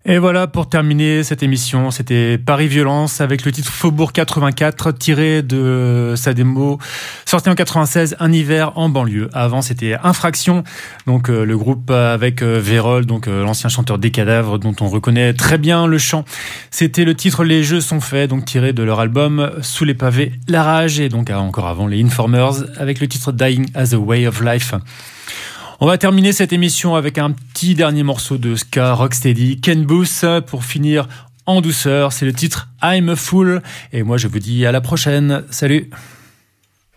Et voilà, pour terminer cette émission, c'était Paris Violence avec le titre Faubourg 84, tiré de sa démo sortie en 96, Un hiver en banlieue. Avant, c'était Infraction, donc le groupe avec Vérol, donc l'ancien chanteur des Cadavres, dont on reconnaît très bien le chant. C'était le titre Les Jeux sont faits, donc tiré de leur album Sous les pavés, La Rage, et donc encore avant les Informers avec le titre Dying as a Way of Life. On va terminer cette émission avec un petit dernier morceau de ska rocksteady, Ken Boothe, pour finir en douceur. C'est le titre I'm a Fool. Et moi, je vous dis à la prochaine. Salut!